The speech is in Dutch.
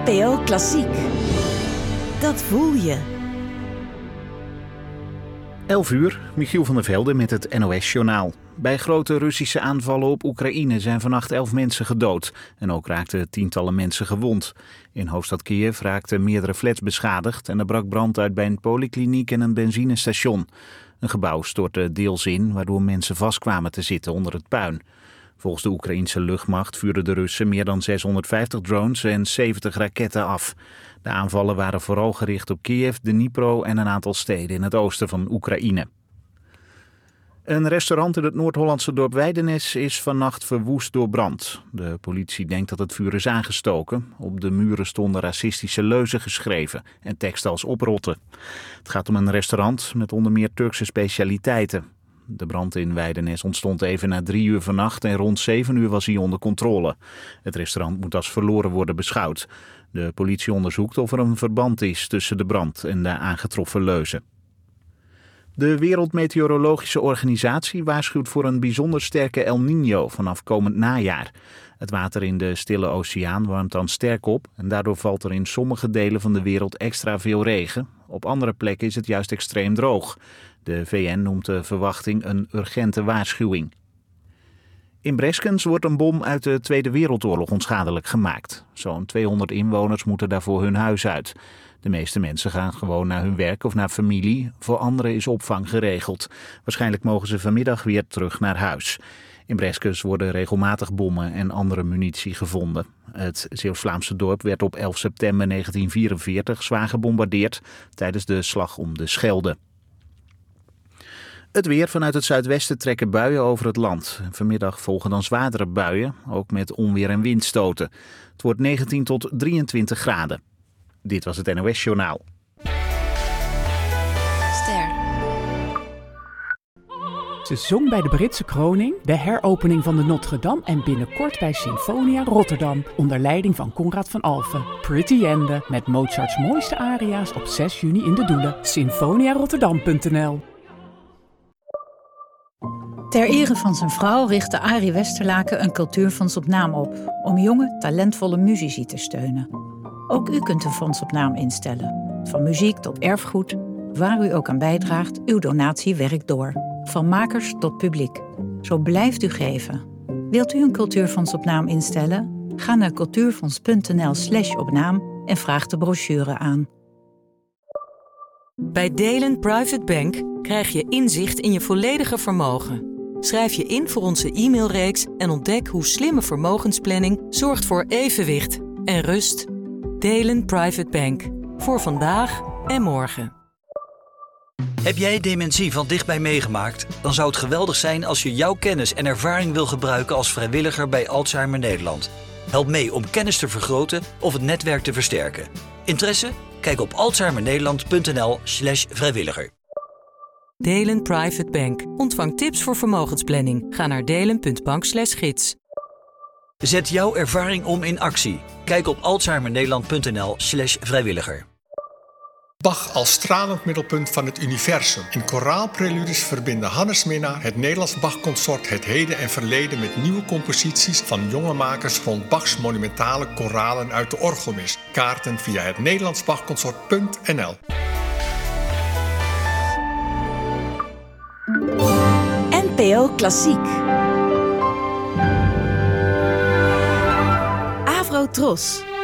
NPO Klassiek. Dat voel je. 11:00, Michiel van der Velde met het NOS-journaal. Bij grote Russische aanvallen op Oekraïne zijn vannacht 11 mensen gedood. En ook raakten tientallen mensen gewond. In hoofdstad Kiev raakten meerdere flats beschadigd en er brak brand uit bij een polykliniek en een benzinestation. Een gebouw stortte deels in, waardoor mensen vast kwamen te zitten onder het puin. Volgens de Oekraïense luchtmacht vuurden de Russen meer dan 650 drones en 70 raketten af. De aanvallen waren vooral gericht op Kiev, Dnipro en een aantal steden in het oosten van Oekraïne. Een restaurant in het Noord-Hollandse dorp Weidenes is vannacht verwoest door brand. De politie denkt dat het vuur is aangestoken. Op de muren stonden racistische leuzen geschreven en teksten als oprotten. Het gaat om een restaurant met onder meer Turkse specialiteiten. De brand in Weidenes ontstond even na 3 uur vannacht en rond 7 uur was hij onder controle. Het restaurant moet als verloren worden beschouwd. De politie onderzoekt of er een verband is tussen de brand en de aangetroffen leuzen. De Wereldmeteorologische Organisatie waarschuwt voor een bijzonder sterke El Niño vanaf komend najaar. Het water in de Stille Oceaan warmt dan sterk op en daardoor valt er in sommige delen van de wereld extra veel regen. Op andere plekken is het juist extreem droog. De VN noemt de verwachting een urgente waarschuwing. In Breskens wordt een bom uit de Tweede Wereldoorlog onschadelijk gemaakt. Zo'n 200 inwoners moeten daarvoor hun huis uit. De meeste mensen gaan gewoon naar hun werk of naar familie. Voor anderen is opvang geregeld. Waarschijnlijk mogen ze vanmiddag weer terug naar huis. In Breskens worden regelmatig bommen en andere munitie gevonden. Het Zeeuws-Vlaamse dorp werd op 11 september 1944 zwaar gebombardeerd tijdens de slag om de Schelde. Het weer: vanuit het zuidwesten trekken buien over het land. Vanmiddag volgen dan zwaardere buien, ook met onweer en windstoten. Het wordt 19 tot 23 graden. Dit was het NOS-journaal. Ster. Ze zong bij de Britse kroning, de heropening van de Notre-Dame en binnenkort bij Sinfonia Rotterdam onder leiding van Conrad van Alphen. Pretty Ende met Mozarts mooiste aria's op 6 juni in de Doelen. Sinfoniarotterdam.nl. Ter ere van zijn vrouw richtte Arie Westerlaken een cultuurfonds op naam op, om jonge, talentvolle muzici te steunen. Ook u kunt een fonds op naam instellen. Van muziek tot erfgoed, waar u ook aan bijdraagt, uw donatie werkt door. Van makers tot publiek. Zo blijft u geven. Wilt u een cultuurfonds op naam instellen? Ga naar cultuurfonds.nl/opnaam en vraag de brochure aan. Bij Delen Private Bank krijg je inzicht in je volledige vermogen. Schrijf je in voor onze e-mailreeks en ontdek hoe slimme vermogensplanning zorgt voor evenwicht en rust. Delen Private Bank. Voor vandaag en morgen. Heb jij dementie van dichtbij meegemaakt? Dan zou het geweldig zijn als je jouw kennis en ervaring wil gebruiken als vrijwilliger bij Alzheimer Nederland. Help mee om kennis te vergroten of het netwerk te versterken. Interesse? Kijk op alzheimernederland.nl/vrijwilliger. Delen Private Bank. Ontvang tips voor vermogensplanning. Ga naar delen.bank/gids. Zet jouw ervaring om in actie. Kijk op alzheimernederland.nl/vrijwilliger. Bach als stralend middelpunt van het universum. In koraalpreludes verbinden Hannes Minnaar, het Nederlands Bach-consort, het heden en verleden met nieuwe composities van jonge makers rond Bachs monumentale koralen uit de orgelmis. Kaarten via het nederlandsbachconsort.nl. NPO Klassiek. Avro Tros.